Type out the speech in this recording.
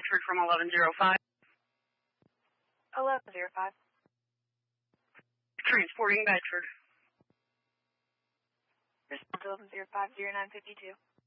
Bedford from 1105. 1105. Transporting Bedford. Response 1105, 0952.